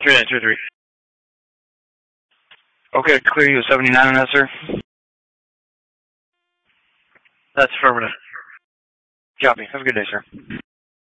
3923. Okay, clear you 79 on that, sir. That's affirmative. Copy. Have a good day, sir.